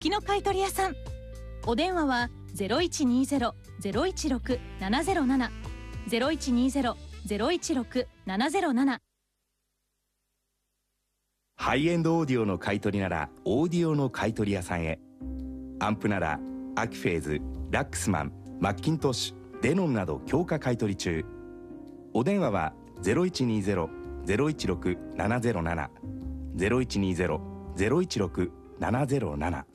器の買取屋さん。お電話は 0120-016-707 0120-016-707。 ハイエンドオーディオの買い取りならオーディオの買い取り屋さんへ。アンプならアキフェーズ、ラックスマン、マッキントッシュ、デノンなど強化買い取り中。お電話は 0120-016-707 0120-016-707。